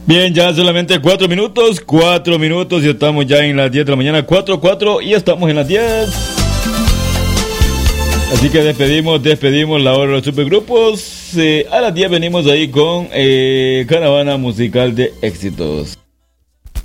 Bien, ya solamente 4 minutos y estamos ya en las 10 de la mañana, 4 y estamos en las 10. Así que despedimos la hora de los supergrupos. A las 10 venimos ahí con Caravana Musical de Éxitos.